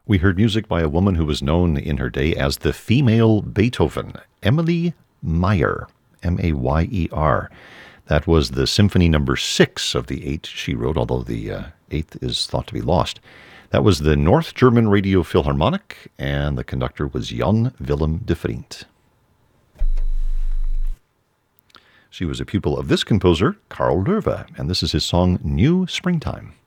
We heard music by a woman who was known in her day as the female Beethoven, Emilie Mayer, Mayer. That was the Symphony Number 6 of the 8 she wrote, although the 8th is thought to be lost. That was the North German Radio Philharmonic, and the conductor was Jan Willem de Vriend. She was a pupil of this composer, Carl Loewe, and this is his song New Springtime.